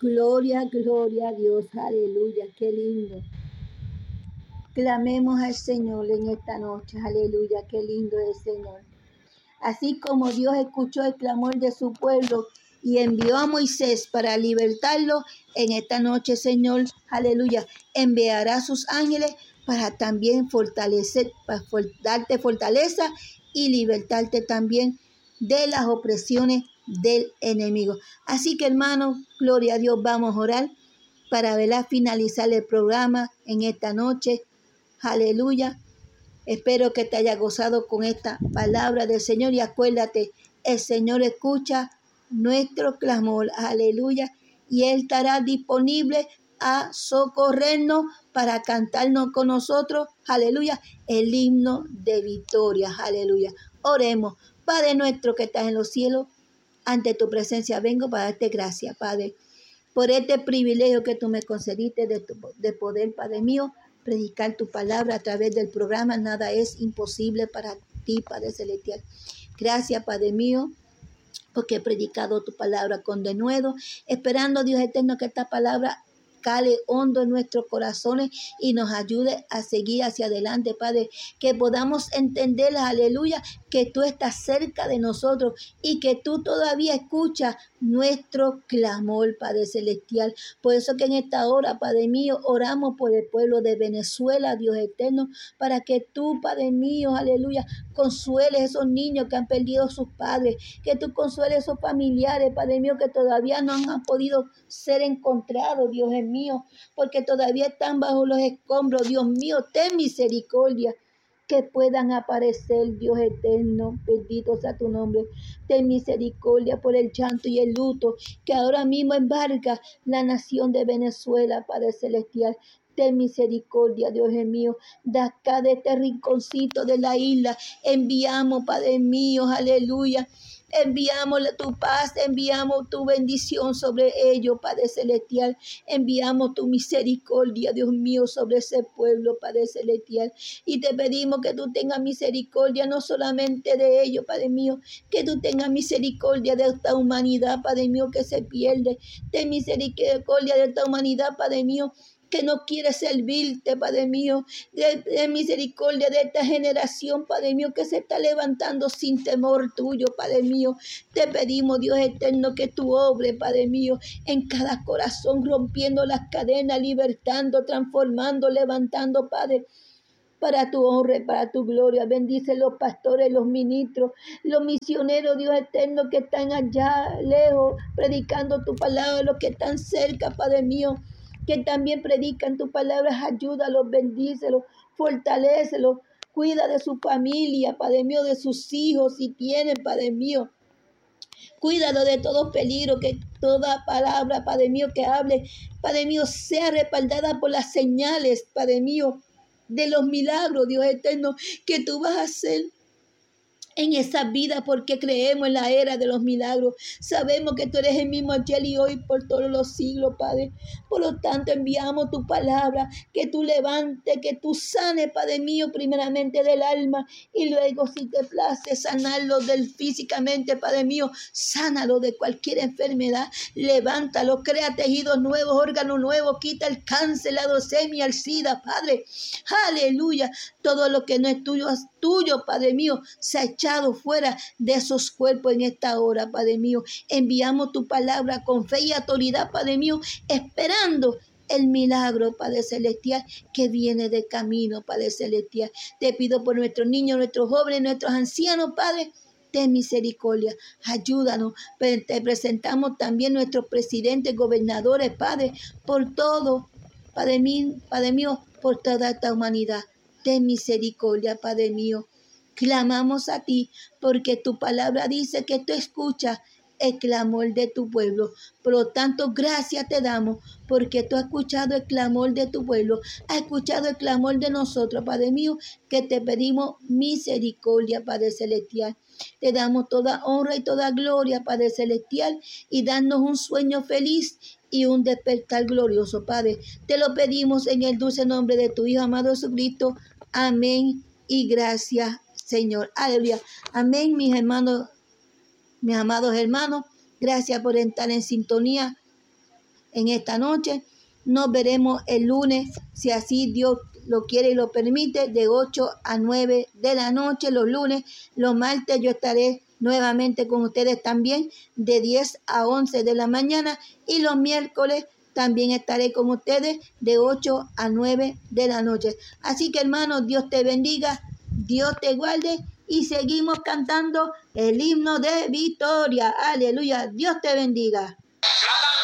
Gloria, gloria a Dios, aleluya, qué lindo. Clamemos al Señor en esta noche, aleluya, qué lindo es el Señor. Así como Dios escuchó el clamor de su pueblo y envió a Moisés para libertarlo, en esta noche, Señor, aleluya, enviará a sus ángeles para también darte fortaleza y libertarte también de las opresiones del enemigo. Así que, hermano, gloria a Dios, vamos a orar para finalizar el programa en esta noche. Aleluya. Espero que te haya gozado con esta palabra del Señor y acuérdate, el Señor escucha nuestro clamor, aleluya, y Él estará disponible a socorrernos para cantarnos con nosotros, aleluya, el himno de victoria, aleluya. Oremos. Padre nuestro que estás en los cielos, ante tu presencia vengo para darte gracias, Padre, por este privilegio que tú me concediste de poder, Padre mío, predicar tu palabra a través del programa. Nada es imposible para ti, Padre Celestial. Gracias, Padre mío, porque he predicado tu palabra con denuedo, esperando, Dios eterno, que esta palabra cale hondo en nuestros corazones y nos ayude a seguir hacia adelante, Padre, que podamos entender, aleluya, que tú estás cerca de nosotros y que tú todavía escuchas nuestro clamor, Padre Celestial. Por eso que en esta hora, Padre mío, oramos por el pueblo de Venezuela, Dios eterno, para que tú, Padre mío, aleluya, consueles a esos niños que han perdido a sus padres, que tú consueles a esos familiares, Padre mío, que todavía no han podido ser encontrados, Dios mío, porque todavía están bajo los escombros. Dios mío, ten misericordia, que puedan aparecer, Dios eterno, bendito sea tu nombre. Ten misericordia por el llanto y el luto que ahora mismo embarga la nación de Venezuela, Padre Celestial. Ten misericordia, Dios mío, de acá, de este rinconcito de la isla, enviamos, Padre mío, aleluya, enviamos tu paz, enviamos tu bendición sobre ellos, Padre Celestial. Enviamos tu misericordia, Dios mío, sobre ese pueblo, Padre Celestial. Y te pedimos que tú tengas misericordia no solamente de ellos, Padre mío, que tú tengas misericordia de esta humanidad, Padre mío, que se pierde. Ten misericordia de esta humanidad, Padre mío, que no quiere servirte, Padre mío, de misericordia de esta generación, Padre mío, que se está levantando sin temor tuyo, Padre mío. Te pedimos, Dios eterno, que tú obres, Padre mío, en cada corazón, rompiendo las cadenas, libertando, transformando, levantando, Padre, para tu honra y para tu gloria. Bendice los pastores, los ministros, los misioneros, Dios eterno, que están allá lejos, predicando tu palabra, los que están cerca, Padre mío, que también predican tu palabra. Ayúdalos, bendícelos, fortalécelos, cuida de su familia, Padre mío, de sus hijos, si tienen, Padre mío. Cuídalo de todo peligro, que toda palabra, Padre mío, que hable, Padre mío, sea respaldada por las señales, Padre mío, de los milagros, Dios eterno, que tú vas a hacer en esa vida, porque creemos en la era de los milagros. Sabemos que tú eres el mismo ayer y hoy por todos los siglos, Padre. Por lo tanto, enviamos tu palabra, que tú levantes, que tú sanes, Padre mío, primeramente del alma, y luego, si te place, sanarlo físicamente, Padre mío, sánalo de cualquier enfermedad, levántalo, crea tejidos nuevos, órganos nuevos, quita el cáncer, la leucemia, el SIDA, Padre. Aleluya. Todo lo que no es tuyo, Padre mío, se ha echado fuera de esos cuerpos en esta hora, Padre mío. Enviamos tu palabra con fe y autoridad, Padre mío, esperando el milagro, Padre Celestial, que viene de camino, Padre Celestial. Te pido por nuestros niños, nuestros jóvenes, nuestros ancianos, Padre. Ten misericordia, ayúdanos. Te presentamos también nuestros presidentes, gobernadores, Padre, por todo, Padre mío, por toda esta humanidad. Ten misericordia, Padre mío. Clamamos a ti, porque tu palabra dice que tú escuchas el clamor de tu pueblo. Por lo tanto, gracias te damos, porque tú has escuchado el clamor de tu pueblo, has escuchado el clamor de nosotros, Padre mío, que te pedimos misericordia, Padre Celestial. Te damos toda honra y toda gloria, Padre Celestial, y danos un sueño feliz y un despertar glorioso, Padre. Te lo pedimos en el dulce nombre de tu Hijo amado Jesucristo. Amén y gracias, Señor. Aleluya. Amén, mis hermanos, mis amados hermanos. Gracias por estar en sintonía en esta noche. Nos veremos el lunes, si así Dios lo quiere y lo permite, de 8 a 9 de la noche los lunes. Los martes yo estaré nuevamente con ustedes también de 10 a 11 de la mañana, y los miércoles también estaré con ustedes de 8 a 9 de la noche. Así que, hermanos, Dios te bendiga, Dios te guarde, y seguimos cantando el himno de victoria. Aleluya, Dios te bendiga.